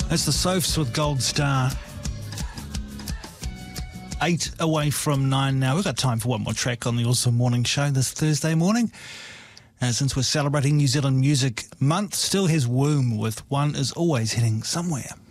That's the Sophs with Gold Star. 8 away from 9 now. We've got time for one more track on the Awesome Morning Show this Thursday morning. Since we're celebrating New Zealand Music Month, Still His Womb with One Is Always Heading Somewhere.